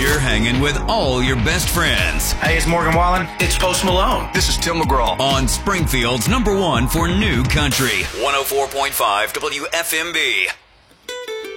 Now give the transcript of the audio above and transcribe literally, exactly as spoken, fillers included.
You're hanging with all your best friends. Hey, it's Morgan Wallen. It's Post Malone. This is Tim McGraw. On Springfield's number one for new country. one oh four point five W F M B.